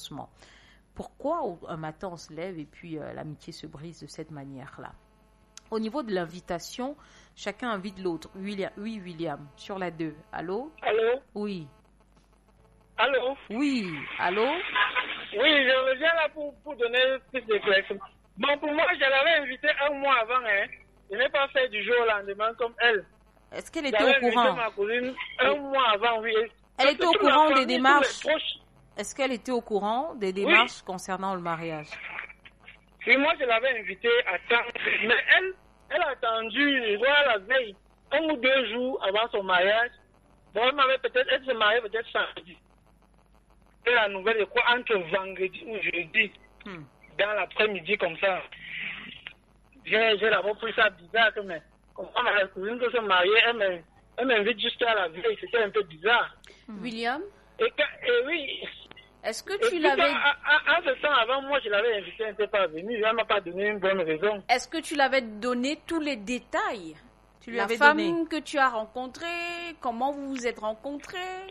doucement. Pourquoi un matin on se lève et puis l'amitié se brise de cette manière-là? Au niveau de l'invitation, chacun invite l'autre. William, sur la 2. Allô? Allô? Oui. Allô? Oui. Allô? Oui, je reviens là pour donner plus d'éclaircissement. Bon, pour moi, je l'avais invitée un mois avant. Je n'ai pas fait du jour au lendemain comme elle. Est-ce qu'elle était au courant? Ma cousine un mois avant, oui. Elle était au courant des démarches? Est-ce qu'elle était au courant des démarches concernant le mariage? Oui, moi, je l'avais invitée à temps. Mais elle a attendu, voilà, la veille, 1 ou 2 jours avant son mariage. Bon, elle se mariait peut-être samedi. Et la nouvelle est quoi? Entre vendredi ou jeudi, dans l'après-midi, comme ça. J'ai d'abord pris ça bizarre, mais comme ma cousine qui se mariait, elle m'invite juste à la veille, c'était un peu bizarre. William? Et oui. Est-ce que tu l'avais... En ce temps, avant, moi, je l'avais invité, elle n'était pas venue, elle ne m'a pas donné une bonne raison. Est-ce que tu l'avais donné tous les détails? Tu lui la avais femme donné que tu as rencontrée, comment vous vous êtes rencontrés?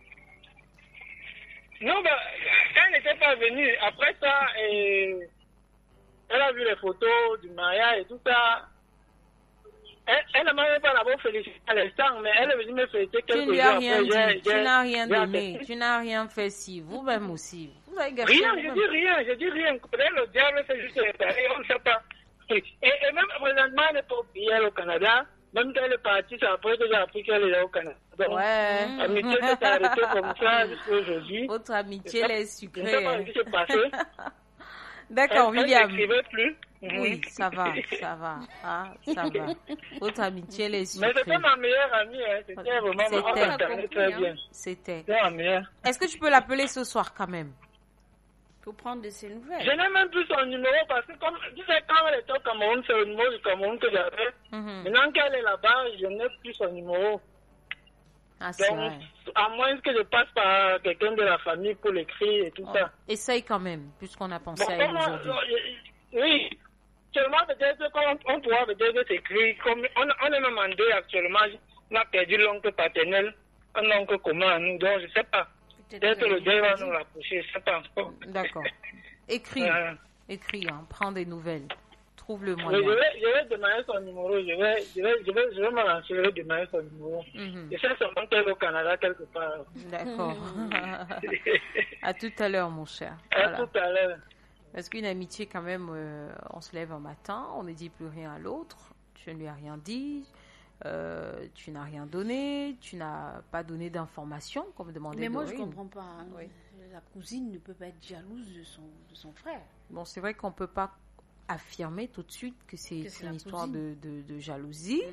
Non, elle n'était pas venue. Après ça, elle a vu les photos du mariage et tout ça. Elle ne m'avait pas d'abord félicité à l'instant, mais elle est venue me féliciter quelques jours après. Tu n'as rien donné, tu n'as rien fait si, vous-même aussi. Vous avez gâché. Rien, je dis rien. Peut-être le diable fait juste réparer, on ne sait pas. Et même présentement, elle n'est pas au pays, au Canada. Même quand elle est partie, c'est après que j'ai appris qu'elle est au Canada. Donc, l'amitié s'est arrêtée comme ça jusqu'à aujourd'hui. Votre amitié, elle est sucrée. Je ne sais pas ce qui s'est passé. D'accord, William. Elle n'écrivait plus. Oui, ça va. Ah, ça va. Votre amitié, elle est sucrée. Mais c'était ma meilleure amie. C'était vraiment on s'entendait très bien. C'était ma meilleure. Est-ce que tu peux l'appeler ce soir quand même? Pour prendre de ses nouvelles. Je n'ai même plus son numéro parce que comme tu sais, quand elle était au Cameroun, c'est le numéro du Cameroun que j'avais. Maintenant qu'elle est là-bas, je n'ai plus son numéro. Ah, c'est donc, vrai. à moins que je passe par quelqu'un de la famille pour l'écrire et tout ça. Essaye quand même, puisqu'on a pensé à elle aujourd'hui. Oui, seulement peut-être qu'on pourra peut-être s'écrire. Comme on est même en deux actuellement. On a perdu l'oncle paternel, un oncle commun à nous, donc je ne sais pas. Peut-être que le deuil va nous rapprocher, je ne sais pas encore. D'accord. Écris, prends des nouvelles. Trouve le moyen. Je vais demander son numéro, je vais me lancer, je vais demander son numéro. Je sais seulement qu'elle est au Canada quelque part. D'accord. À tout à l'heure, mon cher. À tout à l'heure. Parce qu'une amitié, quand même, on se lève un matin, on ne dit plus rien à l'autre, tu ne lui as rien dit. Tu n'as rien donné, tu n'as pas donné d'informations comme demandé. Mais moi je comprends pas. Hein. Oui. La cousine ne peut pas être jalouse de son frère. Bon, c'est vrai qu'on peut pas affirmer tout de suite que c'est une histoire de jalousie.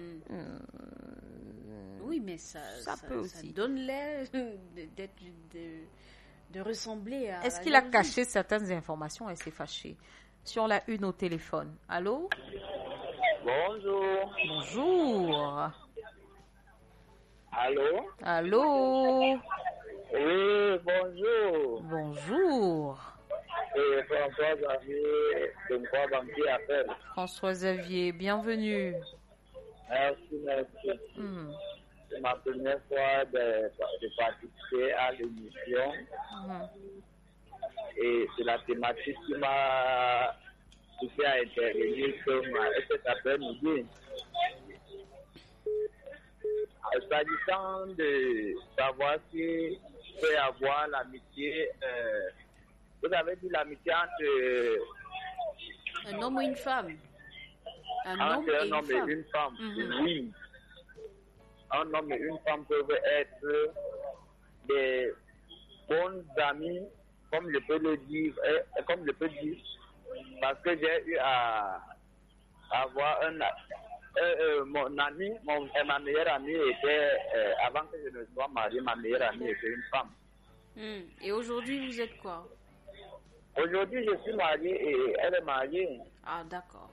Oui, mais ça peut aussi. Ça donne l'air de ressembler à. Est-ce qu'il a caché certaines informations et s'est fâché? Sur la une au téléphone. Allô? Bonjour. Bonjour. Allô? Allô? Oui, bonjour. Bonjour. Et François Xavier de Banquier appelle. François Xavier, bienvenue. Merci. C'est ma première fois de participer à l'émission. Et c'est la thématique qui m'a poussé à intervenir cet après-midi. S'agissant de savoir si il peut y avoir l'amitié, vous avez dit l'amitié entre un homme ou une femme. Entre un homme et une femme. Oui. Un homme et une femme peuvent être des bons amis, comme je peux le dire, parce que j'ai eu à avoir mon ami, ma meilleure amie était, avant que je ne sois marié, ma meilleure amie était une femme. Et aujourd'hui, vous êtes quoi? Aujourd'hui, je suis marié et elle est mariée. Ah, d'accord.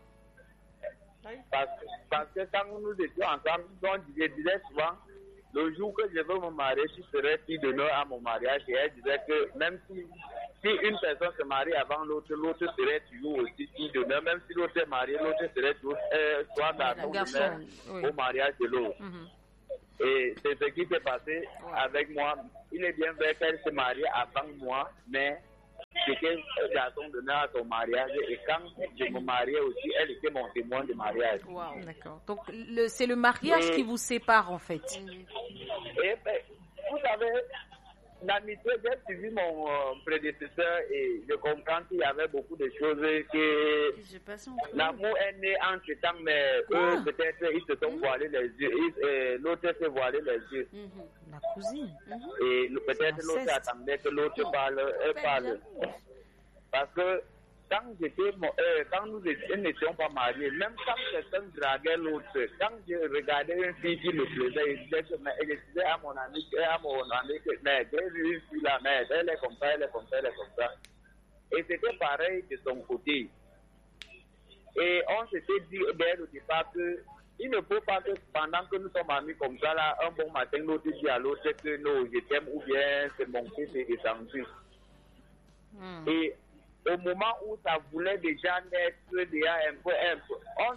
Parce que quand nous étions ensemble, je disais souvent, le jour que je veux me marier, je serai fille d'honneur à mon mariage. Et elle disait que même si une personne se marie avant l'autre, l'autre serait toujours aussi fille d'honneur. Même si l'autre est marié, l'autre serait toujours soit d'honneur au mariage de l'autre. Et c'est ce qui s'est passé avec moi. Il est bien vrai qu'elle s'est mariée avant moi, mais qu'un garçon donnait à son mariage. Et quand je me mariais aussi, elle était mon témoin de mariage. Wow. D'accord. Donc, c'est le mariage qui vous sépare, en fait. Et ben, vous savez, l'amitié, j'ai suivi mon prédécesseur et je comprends qu'il y avait beaucoup de choses que Je passe en premier. l'amour est né entre temps, mais eux, peut-être, ils se sont voilés les yeux. L'autre s'est voilé les yeux. La cousine. Et peut-être C'est l'autre inceste. attendait que l'autre parle. Parle. Parce que quand nous n'étions pas mariés, même quand quelqu'un draguait l'autre, quand je regardais une fille qui me plaisait, je disais à mon ami que mais j'ai vu une fille là, mais elle est comme ça, elle est comme ça, elle est comme ça. Et c'était pareil de son côté. Et on s'était dit dès le départ que il ne faut pas que pendant que nous sommes amis comme ça, là, un bon matin, l'autre dit à l'autre que non, je t'aime ou bien c'est mon fils est descendu. Et au moment où ça voulait déjà naître, déjà un peu, on